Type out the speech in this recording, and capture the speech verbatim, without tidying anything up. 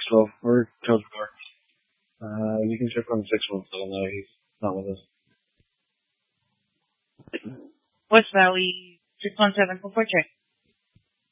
So we're close door. Uh, you can check on six months ago now. He's not with us. West Valley six one seven four four check.